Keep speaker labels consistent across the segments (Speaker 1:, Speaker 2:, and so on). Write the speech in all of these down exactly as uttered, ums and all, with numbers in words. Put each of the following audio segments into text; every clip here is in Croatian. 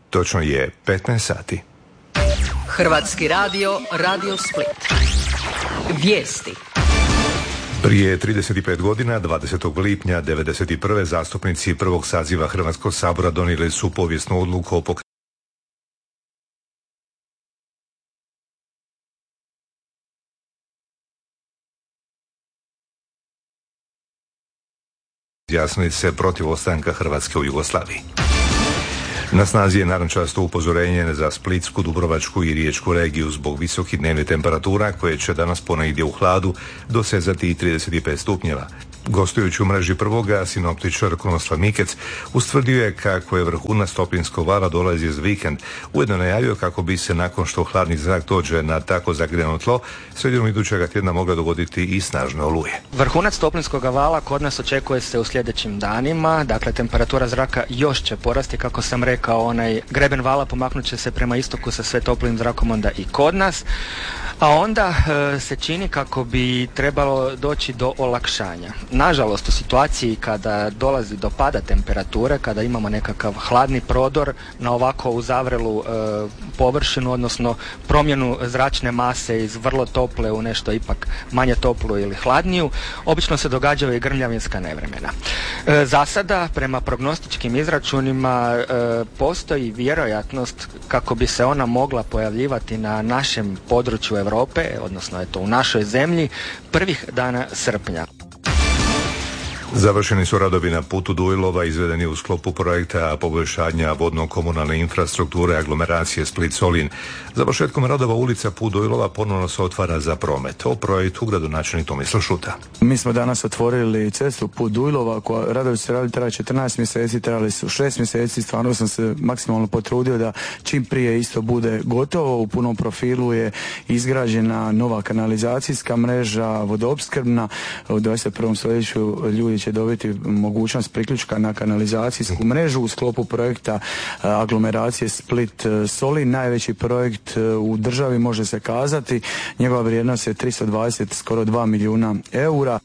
Speaker 1: Točno je petnaest sati.
Speaker 2: Hrvatski radio, Radio Split. Vijesti.
Speaker 1: Prije trideset pet godina, dvadesetog lipnja devedeset prve zastupnici prvog saziva Hrvatskog sabora donijeli su povijesnu odluku o pokretanju izjasnili se protiv ostanka Hrvatske u Jugoslaviji. Na snazi je narančasto upozorenje za Splitsku, Dubrovačku i Riječku regiju zbog visokih dnevnih temperatura koje će danas ponegdje u hladu dosezati i trideset pet stupnjeva. Gostujući u mreži prvoga, sinoptičar Krunoslav Mikec ustvrdio je kako je vrhunac toplinskog vala dolazi za vikend. Ujedno najavio kako bi se nakon što hladni zrak dođe na tako zagrijano tlo, sredinom idućega tjedna mogla dogoditi i snažne oluje.
Speaker 3: Vrhunac toplinskog vala kod nas očekuje se u sljedećim danima, dakle temperatura zraka još će porasti, kako sam rekao, onaj greben vala pomaknut će se prema istoku sa sve toplim zrakom onda i kod nas. A onda e, se čini kako bi trebalo doći do olakšanja. Nažalost, u situaciji kada dolazi do pada temperature, kada imamo nekakav hladni prodor na ovako uzavrelu e, površinu, odnosno promjenu zračne mase iz vrlo tople u nešto ipak manje toplu ili hladniju, obično se događaju i grmljavinska nevremena. E, za sada, prema prognostičkim izračunima, e, postoji vjerojatnost kako bi se ona mogla pojavljivati na našem području Europe, odnosno eto u našoj zemlji, prvih dana srpnja.
Speaker 1: Završeni su radovi na putu Dujlova izvedeni u sklopu projekta poboljšanja vodno-komunalne infrastrukture aglomeracije Split-Solin. Završetkom radova ulica Put Dujlova ponovno se otvara za promet. O projektu gradonačelnik Tomislav Šuta.
Speaker 4: Mi smo danas otvorili cestu Put Dujlova, koja radovi su radili traje četrnaest mjeseci, trebali su šest mjeseci, stvarno sam se maksimalno potrudio da čim prije isto bude gotovo. U punom profilu je izgrađena nova kanalizacijska mreža, vodoopskrbna. U dvadeset prvom stoljeću ljudi će dobiti mogućnost priključka na kanalizacijsku mrežu u sklopu projekta aglomeracije Split-Solin, najveći projekt u državi može se kazati. Njegova vrijednost je tristo dvadeset, skoro dva milijuna eura.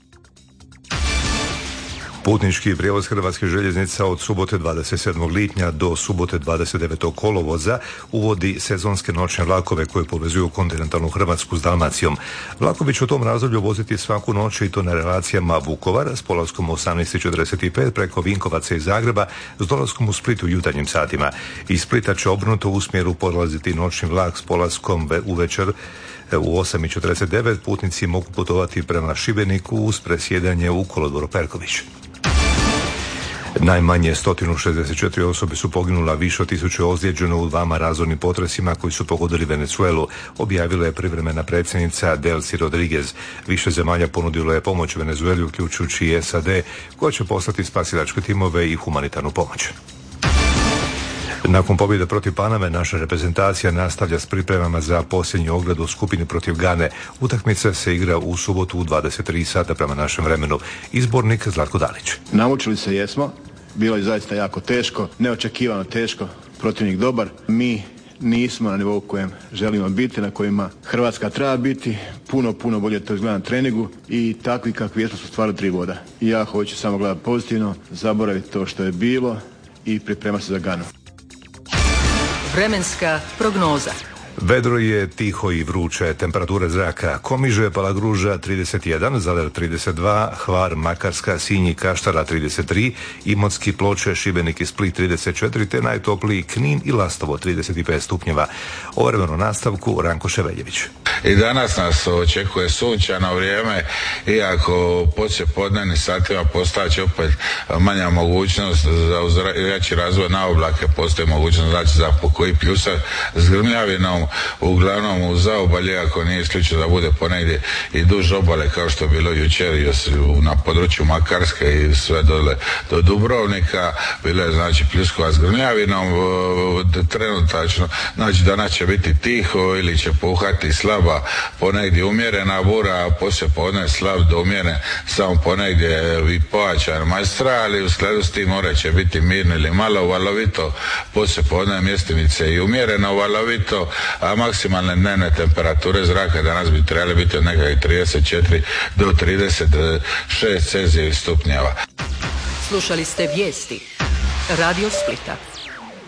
Speaker 1: Putnički prijevoz Hrvatskih željeznica od subote dvadeset sedmog lipnja do subote dvadeset devetog kolovoza uvodi sezonske noćne vlakove koje povezuju kontinentalnu Hrvatsku s Dalmacijom. Vlakovi će u tom razdoblju voziti svaku noć i to na relacijama Vukovar s polaskom u osamnaest četrdeset pet preko Vinkovaca i Zagreba s dolaskom u Split u jutarnjim satima. Iz Splita će obrnuto u smjeru polaziti noćni vlak s polaskom u večer u osam četrdeset devet. Putnici mogu putovati prema Šibeniku uz presjedanje u kolodvoru Perković. Najmanje sto šezdeset četiri osobe su poginula, više od tisuće ozlijeđeno u dvama razornim potresima koji su pogodili Venezuelu, objavila je privremena predsjednica Delcy Rodriguez. Više zemalja ponudilo je pomoć Venezueli, uključujući i S A D, koja će poslati spasilačke timove i humanitarnu pomoć. Nakon pobjede protiv Paname, naša reprezentacija nastavlja s pripremama za posljednji ogled u skupini protiv Gane. Utakmica se igra u subotu u dvadeset tri sata prema našem vremenu. Izbornik Zlatko Dalić.
Speaker 5: Naučili se jesmo, bilo je zaista jako teško, neočekivano teško, protivnik dobar. Mi nismo na nivou kojem želimo biti, na kojima Hrvatska treba biti, puno, puno bolje to izgleda na treningu i takvi kakvi jesmo su stvarno tri voda. I ja hoću samo gledati pozitivno, zaboraviti to što je bilo i pripremati se za Ganu.
Speaker 2: Vremenska prognoza.
Speaker 1: Vedro je, tiho i vruće. Temperature zraka: Komiže, Palagruža trideset jedan, Zadar trideset dva, Hvar, Makarska, Sinj i Kaštela trideset tri, Imotski, Ploče, Šibenik i Split trideset četiri, te najtopliji Knin i Lastovo trideset pet stupnjeva. O vremenu nastavku Ranko Ševeljević.
Speaker 6: I danas nas očekuje sunčano vrijeme, iako poslije podnevnih satima postaće opet manja mogućnost za jači razvoj na oblake, postoji mogućnost znači za pokoji pljusak s grmljavinom, uglavnom u zaobalje, ako nije isključeno da bude ponegdje i duž obale kao što je bilo jučer na području Makarske i sve dole do Dubrovnika, bilo je znači pljuskova s grmljavinom. Trenutačno znači danas će biti tiho ili će puhati slaba, ponegdje umjerena bura, a poslije podne slab do umjeren, samo ponegdje i pojačan majstral, i u skladu s tim more će biti mirno ili malo valovito, poslije podne mjestimice i umjereno valovito, a maksimalne dnevne temperature zraka danas bi trebali biti od nekakvih trideset četiri do trideset šest Celzijevih stupnjeva.
Speaker 2: Slušali ste vijesti Radio Splita.